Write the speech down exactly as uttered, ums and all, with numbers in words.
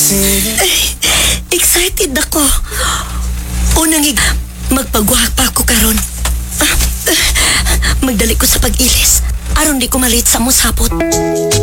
Ay, excited ako. Unang hig, magpagwahak pa ako karon. Ah, ah, magdali ko sa pag-ilis. Aron di ko malit sa musapot.